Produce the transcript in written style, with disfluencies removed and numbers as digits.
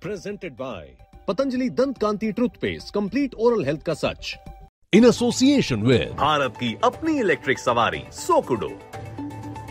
Presented by Patanjali दंत कांति toothpaste, complete oral health का सच। In association with Bharat की अपनी इलेक्ट्रिक सवारी सोकुडो।